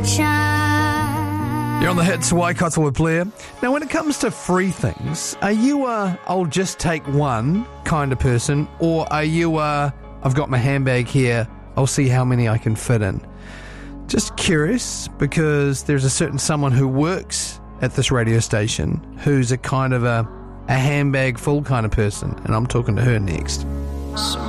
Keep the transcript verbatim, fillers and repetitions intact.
You're on the hits, Waikato with Blair. Now, when it comes to free things, are you a I'll just take one kind of person, or are you a I've got my handbag here, I'll see how many I can fit in? Just curious, because there's a certain someone who works at this radio station who's a kind of a, a handbag full kind of person, and I'm talking to her next.